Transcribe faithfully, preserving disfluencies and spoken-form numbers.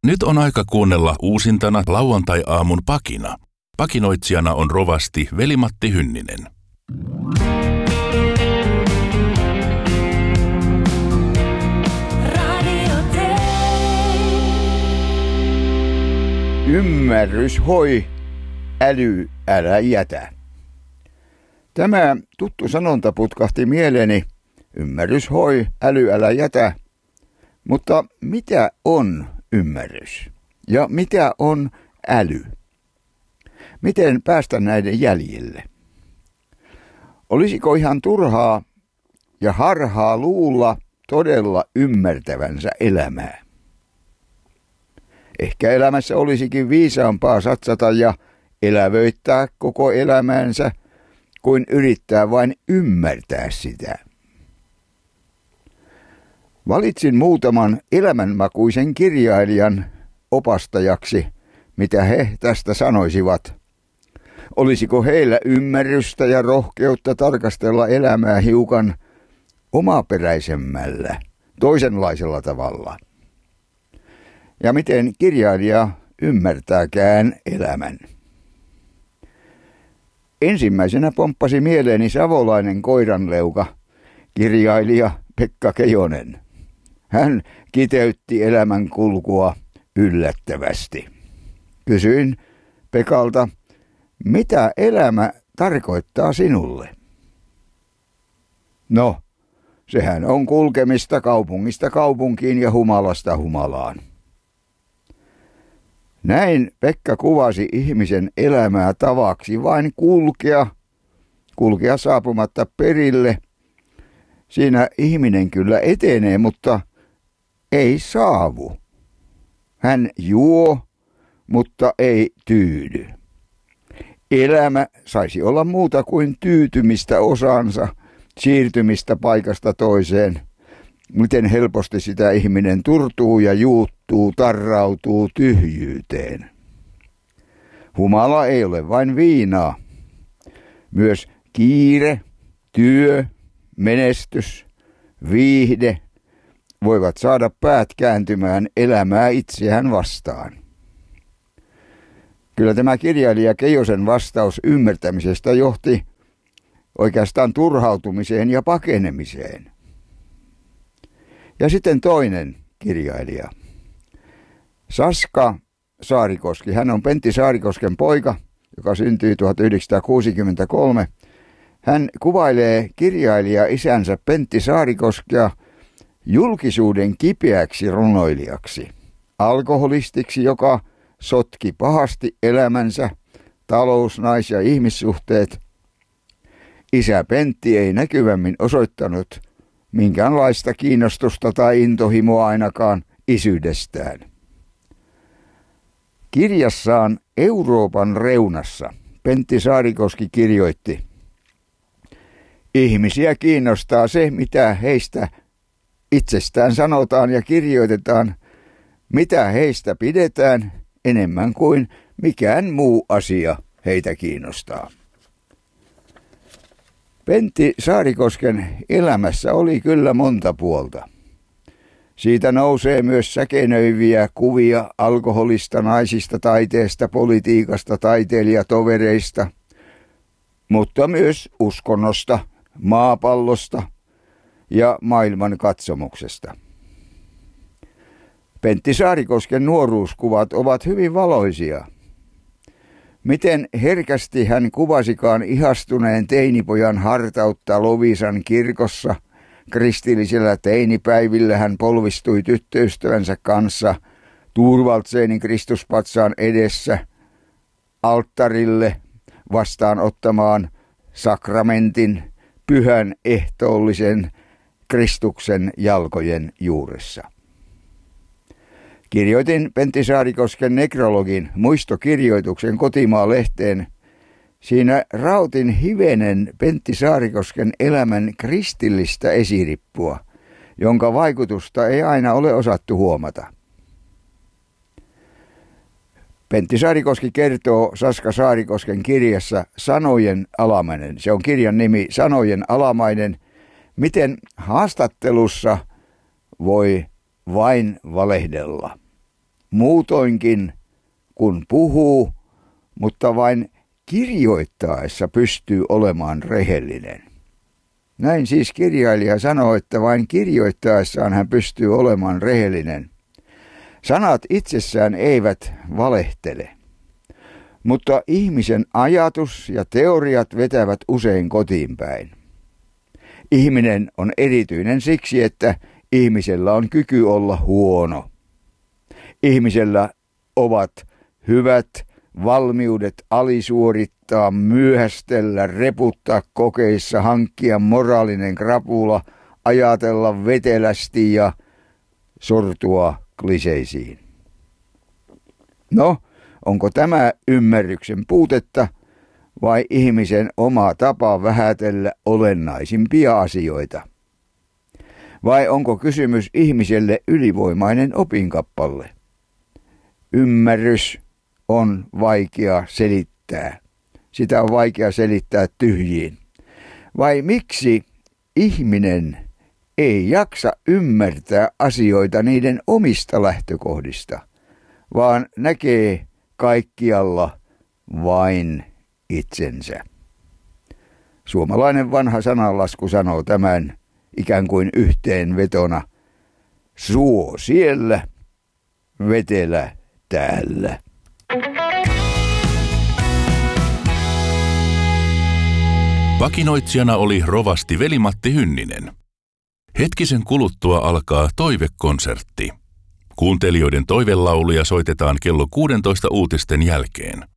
Nyt on aika kuunnella uusintana lauantai-aamun pakina. Pakinoitsijana on rovasti Veli-Matti Hynninen. Ymmärrys hoi, äly älä jätä. Tämä tuttu sanonta putkahti mieleeni. Ymmärrys hoi, äly älä jätä. Mutta mitä on ymmärrys? Ja mitä on äly? Miten päästä näiden jäljille? Olisiko ihan turhaa ja harhaa luulla todella ymmärtävänsä elämää? Ehkä elämässä olisikin viisaampaa satsata ja elävöittää koko elämäänsä, kuin yrittää vain ymmärtää sitä. Valitsin muutaman elämänmakuisen kirjailijan opastajaksi, mitä he tästä sanoisivat. Olisiko heillä ymmärrystä ja rohkeutta tarkastella elämää hiukan omaperäisemmällä, toisenlaisella tavalla? Ja miten kirjailija ymmärtääkään elämän? Ensimmäisenä pomppasi mieleeni savolainen koiranleuka, kirjailija Pekka Kejonen. Hän kiteytti elämän kulkua yllättävästi. Kysyin Pekalta, mitä elämä tarkoittaa sinulle? No, sehän on kulkemista kaupungista kaupunkiin ja humalasta humalaan. Näin Pekka kuvasi ihmisen elämää tavaksi vain kulkea, kulkea saapumatta perille. Siinä ihminen kyllä etenee, mutta ei saavu. Hän juo, mutta ei tyydy. Elämä saisi olla muuta kuin tyytymistä osaansa, siirtymistä paikasta toiseen. Miten helposti sitä ihminen turtuu ja juuttuu, tarrautuu tyhjyyteen. Humala ei ole vain viinaa. Myös kiire, työ, menestys, viihde voivat saada päät kääntymään elämää itseään vastaan. Kyllä tämä kirjailija Keijosen vastaus ymmärtämisestä johti oikeastaan turhautumiseen ja pakenemiseen. Ja sitten toinen kirjailija, Saska Saarikoski. Hän on Pentti Saarikosken poika, joka syntyi tuhatyhdeksänsataakuusikymmentäkolme. Hän kuvailee kirjailija isänsä Pentti Saarikoskea julkisuuden kipeäksi runoilijaksi, alkoholistiksi, joka sotki pahasti elämänsä, talous-, nais- ja ihmissuhteet. Isä Pentti ei näkyvämmin osoittanut minkäänlaista kiinnostusta tai intohimoa ainakaan isyydestään. Kirjassaan Euroopan reunassa Pentti Saarikoski kirjoitti, ihmisiä kiinnostaa se, mitä heistä itsestään sanotaan ja kirjoitetaan, mitä heistä pidetään enemmän kuin mikään muu asia heitä kiinnostaa. Pentti Saarikosken elämässä oli kyllä monta puolta. Siitä nousee myös säkenöiviä kuvia alkoholista, naisista, taiteesta, politiikasta, taiteilijatovereista, mutta myös uskonnosta, maapallosta ja maailman katsomuksesta. Pentti Saarikosken nuoruuskuvat ovat hyvin valoisia. Miten herkästi hän kuvasikaan ihastuneen teinipojan hartautta Loviisan kirkossa, kristillisellä teinipäivillä hän polvistui tyttöystävänsä kanssa Thorvaldsenin Kristuspatsaan edessä alttarille vastaanottamaan sakramentin pyhän ehtoollisen Kristuksen jalkojen juuressa. Kirjoitin Pentti Saarikosken nekrologin muistokirjoituksen Kotimaa-lehteen. Siinä rautin hivenen Pentti Saarikosken elämän kristillistä esirippua, jonka vaikutusta ei aina ole osattu huomata. Pentti Saarikoski kertoo Saska Saarikosken kirjassa Sanojen alamainen. Se on kirjan nimi Sanojen alamainen. Miten haastattelussa voi vain valehdella. muutoinkin kun puhuu, mutta vain kirjoittaessa pystyy olemaan rehellinen. Näin siis kirjailija sanoo, että vain kirjoittaessaan hän pystyy olemaan rehellinen. Sanat itsessään eivät valehtele, mutta ihmisen ajatus ja teoriat vetävät usein kotiin päin. Ihminen on erityinen siksi, että ihmisellä on kyky olla huono. Ihmisellä ovat hyvät valmiudet alisuorittaa, myöhästellä, reputtaa kokeissa, hankkia moraalinen krapula, ajatella vetelästi ja sortua kliseisiin. No, onko tämä ymmärryksen puutetta vai ihmisen oma tapa vähätellä olennaisimpia asioita? Vai onko kysymys ihmiselle ylivoimainen opinkappale? Ymmärrys on vaikea selittää. Sitä on vaikea selittää tyhjiin. Vai miksi ihminen ei jaksa ymmärtää asioita niiden omista lähtökohdista, vaan näkee kaikkialla vain itsensä? Suomalainen vanha sananlasku sanoo tämän ikään kuin yhteenvetona: suo siellä, vetelä täällä. Pakinoitsijana oli rovasti Veli-Matti Hynninen. Hetkisen kuluttua alkaa toivekonsertti. Kuuntelijoiden toivelauluja soitetaan kello kuusitoista uutisten jälkeen.